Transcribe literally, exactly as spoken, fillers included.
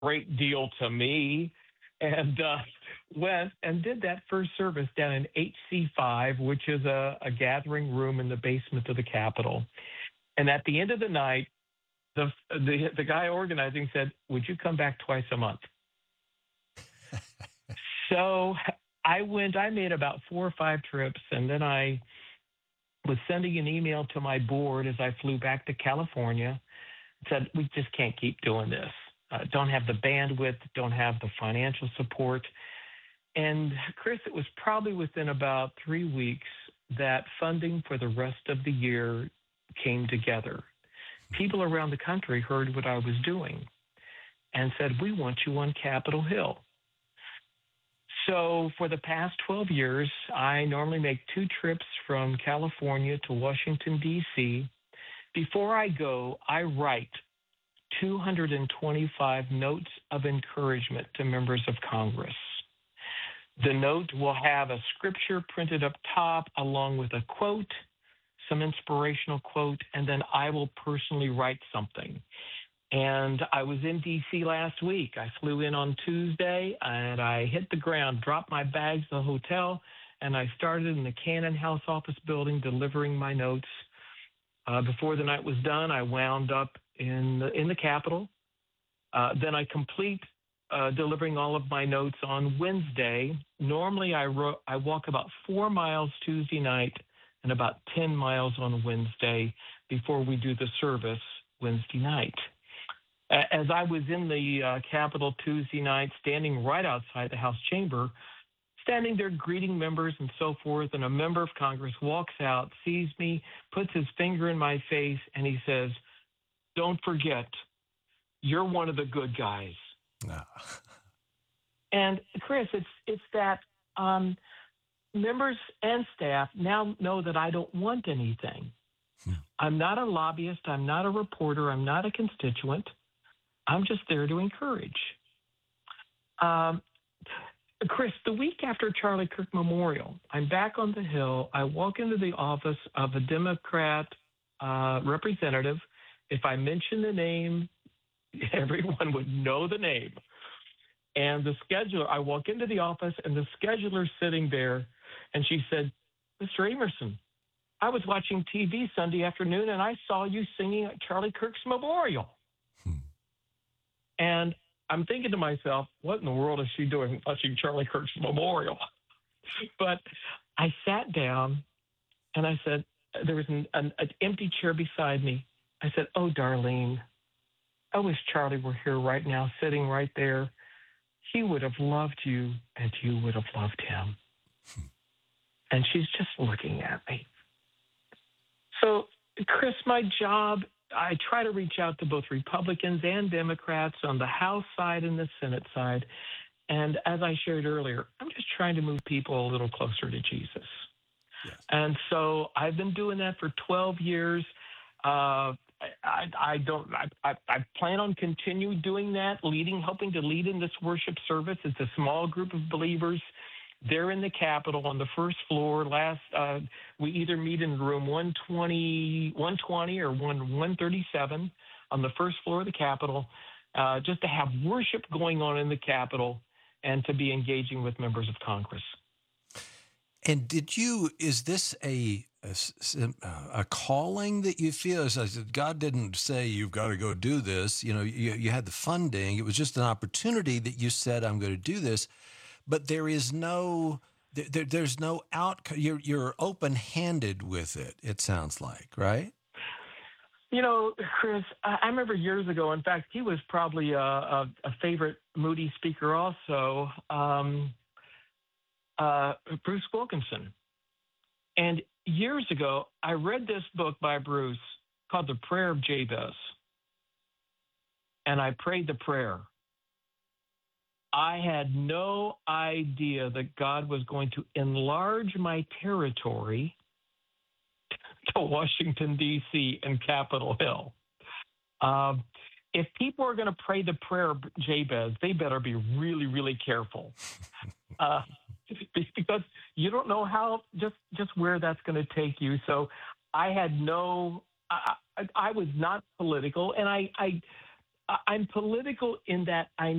great deal to me. And uh, went and did that first service down in H C five, which is a, a gathering room in the basement of the Capitol. And at the end of the night, the, the the guy organizing said, "Would you come back twice a month?" So I went. I made about four or five trips, and then I was sending an email to my board as I flew back to California. Said, "We just can't keep doing this. Uh, don't have the bandwidth. Don't have the financial support." And Chris, it was probably within about three weeks that funding for the rest of the year came together. People around the country heard what I was doing and said, "We want you on Capitol Hill." So for the past twelve years, I normally make two trips from California to Washington, D C. Before I go, I write two hundred twenty-five notes of encouragement to members of Congress. The note will have a scripture printed up top along with a quote, some inspirational quote, and then I will personally write something. And I was in D C last week. I flew in on Tuesday and I hit the ground, dropped my bags at the hotel, and I started in the Cannon House office building delivering my notes. Uh, before the night was done, I wound up in the, in the Capitol. Uh, then I complete uh, delivering all of my notes on Wednesday. Normally, I, ro- I walk about four miles Tuesday night and about ten miles on Wednesday before we do the service Wednesday night. As I was in the uh, Capitol Tuesday night, standing right outside the House chamber, standing there greeting members and so forth, and a member of Congress walks out, sees me, puts his finger in my face, and he says, "Don't forget, you're one of the good guys." No. And Chris, it's it's that um, members and staff now know that I don't want anything. Hmm. I'm not a lobbyist. I'm not a reporter. I'm not a constituent. I'm just there to encourage. Um, Chris, the week after Charlie Kirk Memorial, I'm back on the Hill. I walk into the office of a Democrat uh, representative. If I mention the name, everyone would know the name. And the scheduler, I walk into the office and the scheduler's sitting there, and she said, "Mister Amerson, I was watching T V Sunday afternoon and I saw you singing at Charlie Kirk's memorial." Hmm. And I'm thinking to myself, what in the world is she doing watching Charlie Kirk's memorial? But I sat down and I said, there was an, an, an empty chair beside me. I said, "Oh, Darlene, I wish Charlie were here right now, sitting right there. He would have loved you and you would have loved him." And she's just looking at me. So, Chris, my job, I try to reach out to both Republicans and Democrats on the House side and the Senate side. And as I shared earlier, I'm just trying to move people a little closer to Jesus. Yes. And so I've been doing that for twelve years. Uh, I, I don't. I, I, I plan on continue doing that, leading, helping to lead in this worship service. It's a small group of believers. They're in the Capitol on the first floor. Last, uh, we either meet in room one twenty, one twenty or one one thirty-seven on the first floor of the Capitol, uh, just to have worship going on in the Capitol and to be engaging with members of Congress. And did you, is this a, a, a calling that you feel? As I said, God didn't say you've got to go do this. You know, you, you had the funding. It was just an opportunity that you said, "I'm going to do this." But there is no, there, there's no outcome. You're, you're open-handed with it, it sounds like, right? You know, Chris, I I remember years ago, in fact, he was probably a, a, a favorite Moody speaker also, um, uh, Bruce Wilkinson. And years ago, I read this book by Bruce called The Prayer of Jabez. And I prayed the prayer. I had no idea that God was going to enlarge my territory to Washington, D C and Capitol Hill. Um, if people are going to pray the prayer of Jabez, they better be really, really careful. Uh, because you don't know how, just, just where that's going to take you. So I had no, I, I, I was not political. And I, I, I- I'm political in that I